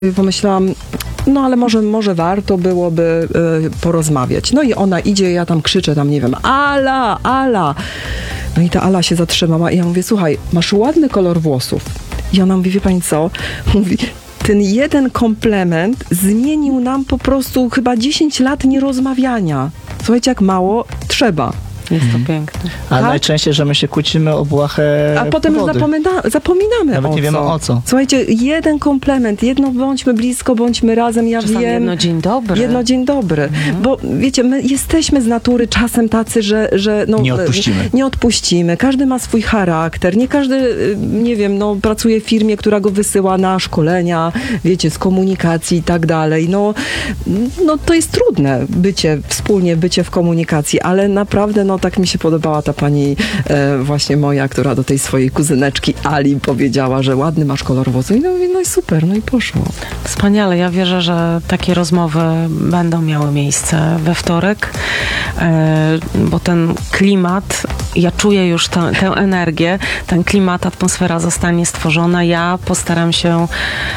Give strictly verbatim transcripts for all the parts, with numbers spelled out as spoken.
Pomyślałam, no ale może, może warto byłoby y, porozmawiać. No i ona idzie, ja tam krzyczę, tam nie wiem, Ala, Ala. No i ta Ala się zatrzymała i ja mówię, słuchaj, masz ładny kolor włosów. I ona mówi, wie pani co? Mówi, ten jeden komplement zmienił nam po prostu chyba dziesięć lat nierozmawiania. Słuchajcie, jak mało trzeba. Jest to piękne. A tak? najczęściej, że my się kłócimy o błahę A potem już zapomina, zapominamy Nawet o nie wiemy co. o co. Słuchajcie, jeden komplement, jedno bądźmy blisko, bądźmy razem, ja Czasami wiem. jedno dzień dobry. Jedno dzień dobry. Mhm. Bo wiecie, my jesteśmy z natury czasem tacy, że, że no, Nie odpuścimy. Nie odpuścimy. Każdy ma swój charakter. Nie każdy, nie wiem, no, pracuje w firmie, która go wysyła na szkolenia, wiecie, z komunikacji i tak dalej. No, no to jest trudne bycie, wspólnie bycie w komunikacji, ale naprawdę, no tak mi się podobała ta pani e, właśnie moja, która do tej swojej kuzyneczki Ali powiedziała, że ładny masz kolor włosów. I no, no i super, no i poszło. Wspaniale. Ja wierzę, że takie rozmowy będą miały miejsce we wtorek, e, bo ten klimat, ja czuję już tę, tę energię, ten klimat, atmosfera zostanie stworzona. Ja postaram się e,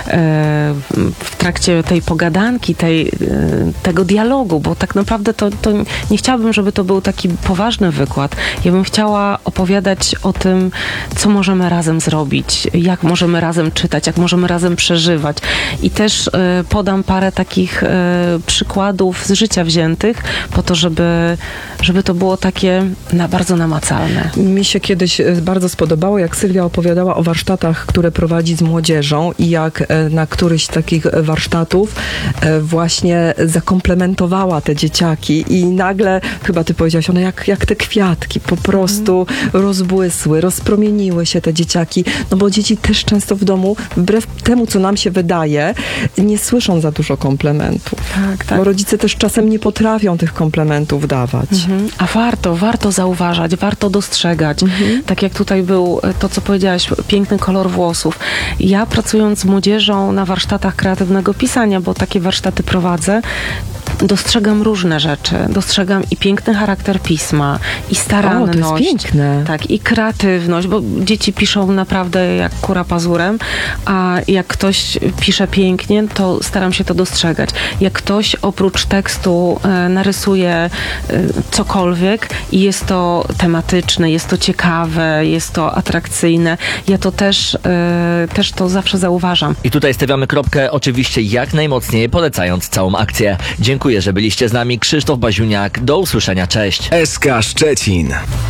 w trakcie tej pogadanki, tej, e, tego dialogu, bo tak naprawdę to, to nie chciałabym, żeby to był taki poważny wykład. Ja bym chciała opowiadać o tym, co możemy razem zrobić, jak możemy razem czytać, jak możemy razem przeżywać. I też y, podam parę takich y, przykładów z życia wziętych, po to, żeby, żeby to było takie na, bardzo namacalne. Mi się kiedyś bardzo spodobało, jak Sylwia opowiadała o warsztatach, które prowadzi z młodzieżą i jak na któryś z takich warsztatów właśnie zakomplementowała te dzieciaki i nagle, chyba ty powiedziałaś, one jak, jak te kwiatki po prostu mm. rozbłysły, rozpromieniły się te dzieciaki, no bo dzieci też często w domu, wbrew temu, co nam się wydaje, nie słyszą za dużo komplementów. Tak, tak. Bo rodzice też czasem nie potrafią tych komplementów dawać. Mhm. A warto, warto zauważać, warto dostrzegać. Mhm. Tak jak tutaj był to, co powiedziałaś, piękny kolor włosów. Ja pracując z młodzieżą na warsztatach kreatywnego pisania, bo takie warsztaty prowadzę, dostrzegam różne rzeczy. Dostrzegam i piękny charakter pisma, i staranność. O, to jest piękne. Tak, i kreatywność, bo dzieci piszą naprawdę jak kura pazurem, a jak ktoś pisze pięknie, to staram się to dostrzegać. Jak ktoś oprócz tekstu e, narysuje e, cokolwiek i jest to tematyczne, jest to ciekawe, jest to atrakcyjne, ja to też, e, też to zawsze zauważam. I tutaj stawiamy kropkę, oczywiście jak najmocniej, polecając całą akcję. Dziękuję, że byliście z nami. Krzysztof Baziuniak. Do usłyszenia. Cześć. S K Szczecin.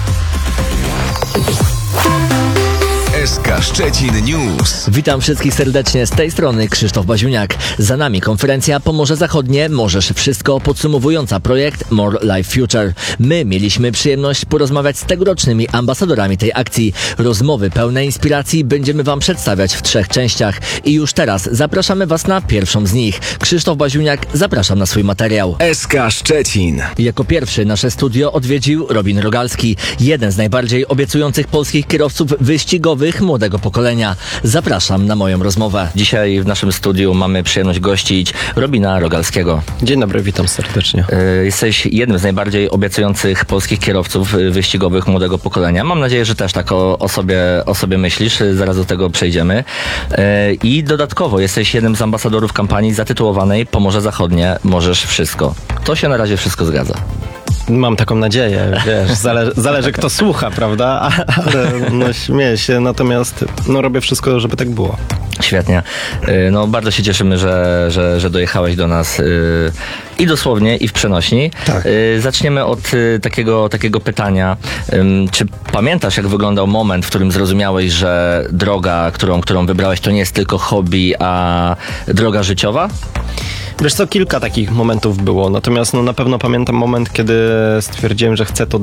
S K Szczecin News. Witam wszystkich serdecznie, z tej strony Krzysztof Baziuniak. Za nami konferencja Pomorze Zachodnie Możesz Wszystko, podsumowująca projekt More Life Future. My mieliśmy przyjemność porozmawiać z tegorocznymi ambasadorami tej akcji. Rozmowy pełne inspiracji będziemy Wam przedstawiać w trzech częściach i już teraz zapraszamy Was na pierwszą z nich. Krzysztof Baziuniak, zapraszam na swój materiał. S K Szczecin. Jako pierwszy nasze studio odwiedził Robin Rogalski, jeden z najbardziej obiecujących polskich kierowców wyścigowych młodego pokolenia. Zapraszam na moją rozmowę. Dzisiaj w naszym studiu mamy przyjemność gościć Robina Rogalskiego. Dzień dobry, witam serdecznie. Yy, jesteś jednym z najbardziej obiecujących polskich kierowców wyścigowych młodego pokolenia. Mam nadzieję, że też tak o, o, sobie, o sobie myślisz. Zaraz do tego przejdziemy. Yy, I dodatkowo jesteś jednym z ambasadorów kampanii zatytułowanej Pomorze Zachodnie Możesz Wszystko. To się na razie wszystko zgadza. Mam taką nadzieję, wiesz, zale, zależy kto słucha, prawda? Ale no, śmieję się, natomiast no, robię wszystko, żeby tak było. Świetnie. No bardzo się cieszymy, że, że, że dojechałeś do nas yy, i dosłownie, i w przenośni. Tak. Yy, zaczniemy od yy, takiego, takiego pytania. Yy, czy pamiętasz, jak wyglądał moment, w którym zrozumiałeś, że droga, którą, którą wybrałeś, to nie jest tylko hobby, a droga życiowa? Wiesz co, kilka takich momentów było, natomiast no, na pewno pamiętam moment, kiedy stwierdziłem, że chcę to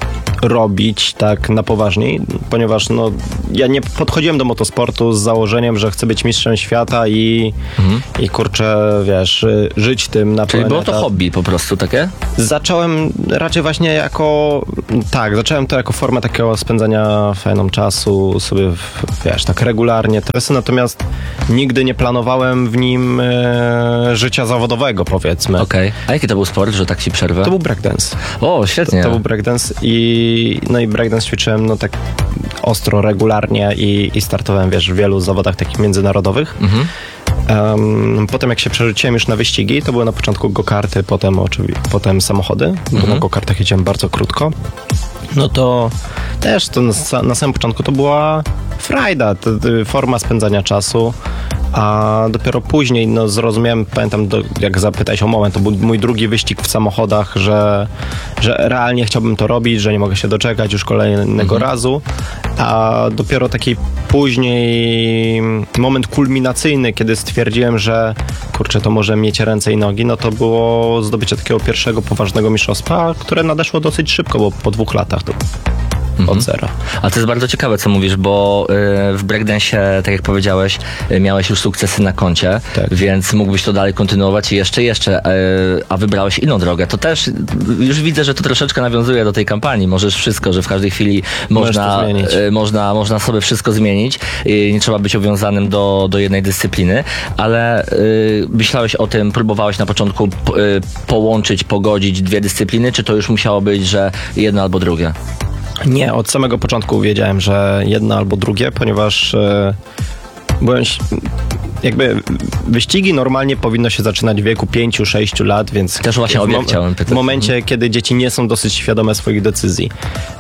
robić tak na poważniej, ponieważ no, ja nie podchodziłem do motosportu z założeniem, że chcę być mistrzem świata i, mhm. i kurczę, wiesz, żyć tym na Czyli pełen było to etat. hobby po prostu takie? Zacząłem raczej właśnie jako, tak, zacząłem to jako formę takiego spędzania fajną czasu sobie, w, wiesz, tak regularnie. Natomiast nigdy nie planowałem w nim e, życia zawodowego, powiedzmy. Okej. Okay. A jaki to był sport, że tak ci przerwę? To był breakdance. O, świetnie. To, to był breakdance i no i breakdance ćwiczyłem no tak ostro, regularnie i, i startowałem, wiesz, w wielu zawodach takich międzynarodowych. Mhm. Um, potem jak się przerzuciłem już na wyścigi, to były na początku go-karty, potem, oczywiście, potem samochody, bo Mhm. na go-kartach jeździłem bardzo krótko. No to też to na, sa- na samym początku to była frajda, to, to forma spędzania czasu, a dopiero później no, zrozumiałem, pamiętam, do, jak zapytałeś o moment, to był mój drugi wyścig w samochodach, że, że realnie chciałbym to robić, że nie mogę się doczekać już kolejnego Mhm. razu, a dopiero taki później moment kulminacyjny, kiedy stwierdziłem, że kurczę, to może mieć ręce i nogi, no to było zdobycie takiego pierwszego poważnego mistrzostwa, które nadeszło dosyć szybko, bo po dwóch latach to od zera. A to jest bardzo ciekawe, co mówisz, bo y, w breakdance'ie, tak jak powiedziałeś, y, miałeś już sukcesy na koncie, Tak. więc mógłbyś to dalej kontynuować i jeszcze, jeszcze, y, a wybrałeś inną drogę. To też y, już widzę, że to troszeczkę nawiązuje do tej kampanii. Możesz wszystko, że w każdej chwili Możesz można, to zmienić. y, można, można sobie wszystko zmienić. Y, nie trzeba być owiązanym do, do jednej dyscypliny, ale y, myślałeś o tym, próbowałeś na początku p- y, połączyć, pogodzić dwie dyscypliny, czy to już musiało być, że jedno albo drugie? Nie, od samego początku wiedziałem, że jedno albo drugie, ponieważ e, byłem, ś- jakby wyścigi normalnie powinno się zaczynać w wieku pięciu sześciu lat, więc Też właśnie w, o wiek mom- chciałem pytać. w momencie, kiedy dzieci nie są dosyć świadome swoich decyzji.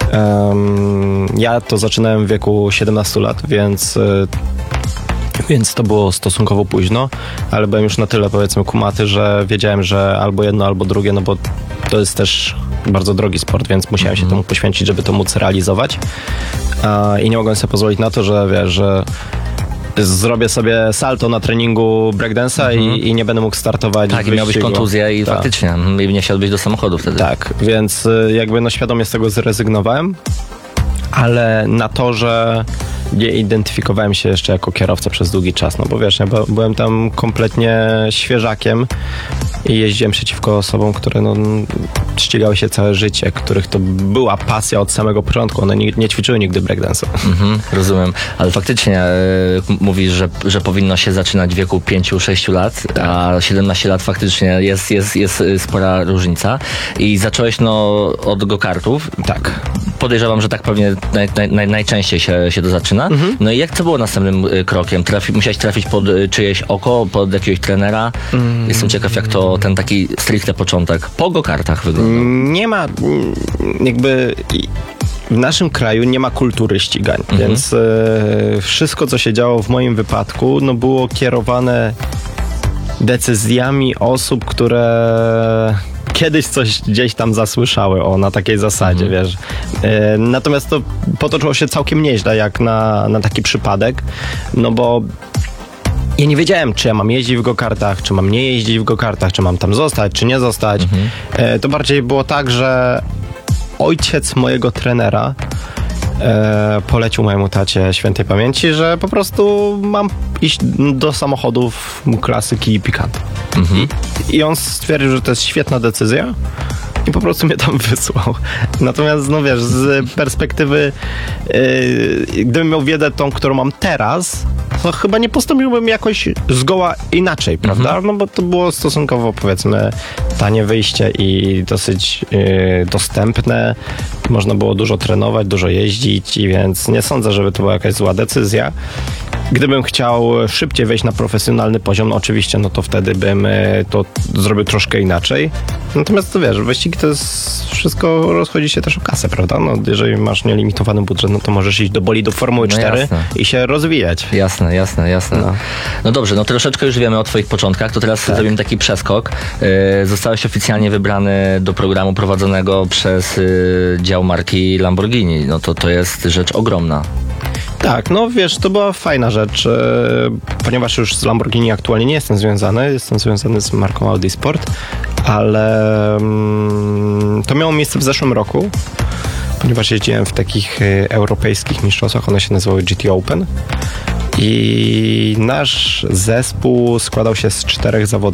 Em, ja to zaczynałem w wieku siedemnastu lat, więc e, więc to było stosunkowo późno, ale byłem już na tyle, powiedzmy, kumaty, że wiedziałem, że albo jedno, albo drugie, no bo to jest też bardzo drogi sport, więc musiałem się temu poświęcić, żeby to móc realizować. A, I nie mogłem sobie pozwolić na to, że wiesz, że zrobię sobie salto na treningu breakdance'a i, i nie będę mógł startować Tak, w i miałbyś wyścigu. kontuzję i Tak. faktycznie mm, i nie wsiadłbyś do samochodu wtedy. Tak, więc y, jakby no świadomie z tego zrezygnowałem, ale na to, że nie identyfikowałem się jeszcze jako kierowca przez długi czas, no bo wiesz, ja by- byłem tam kompletnie świeżakiem i jeździłem przeciwko osobom, które no, ścigały się całe życie, których to była pasja od samego początku, one nie, nie ćwiczyły nigdy breakdance'u. Mhm, rozumiem, ale faktycznie e, m- mówisz, że, że powinno się zaczynać w wieku pięciu sześciu lat, a siedemnaście lat faktycznie jest, jest, jest y, spora różnica i zacząłeś no od go-kartów. Tak. Podejrzewam, że tak pewnie naj, naj, naj, najczęściej się, się to zaczyna. No i jak to było następnym y, krokiem? Trafi, musiałeś trafić pod y, czyjeś oko, pod jakiegoś trenera? Jestem ciekaw, jak to ten taki stricte początek po go-kartach wyglądał. Nie ma mm, jakby i- w naszym kraju nie ma kultury ścigań, więc e, wszystko, co się działo w moim wypadku, no było kierowane decyzjami osób, które kiedyś coś gdzieś tam zasłyszały o na takiej zasadzie, wiesz. E, natomiast to potoczyło się całkiem nieźle jak na, na taki przypadek, no bo ja nie wiedziałem, czy ja mam jeździć w go-kartach, czy mam nie jeździć w go-kartach, czy mam tam zostać, czy nie zostać. E, to bardziej było tak, że ojciec mojego trenera e, polecił mojemu tacie świętej pamięci, że po prostu mam iść do samochodów klasyki i pikant. I, I on stwierdził, że to jest świetna decyzja i po prostu mnie tam wysłał. Natomiast, no wiesz, z perspektywy yy, gdybym miał wiedzę tą, którą mam teraz, to chyba nie postąpiłbym jakoś zgoła inaczej, prawda? No bo to było stosunkowo, powiedzmy, tanie wyjście i dosyć yy, dostępne. Można było dużo trenować, dużo jeździć, i więc nie sądzę, żeby to była jakaś zła decyzja. Gdybym chciał szybciej wejść na profesjonalny poziom, no oczywiście, no to wtedy bym e, to zrobił troszkę inaczej. Natomiast to wiesz, wyścig to jest wszystko, rozchodzi się też o kasę, prawda? No, jeżeli masz nielimitowany budżet, no to możesz iść do bolidu Formuły No cztery jasne. i się rozwijać. Jasne, jasne, jasne. No. No. no dobrze, no troszeczkę już wiemy o twoich początkach, to teraz zrobimy taki przeskok. Yy, zostałeś oficjalnie wybrany do programu prowadzonego przez yy, dział marki Lamborghini. No to to jest rzecz ogromna. Tak, no wiesz, to była fajna rzecz, e, ponieważ już z Lamborghini aktualnie nie jestem związany, jestem związany z marką Audi Sport, ale mm, to miało miejsce w zeszłym roku, ponieważ jeździłem w takich e, europejskich mistrzostwach, one się nazywały G T Open i nasz zespół składał się z czterech zawodników.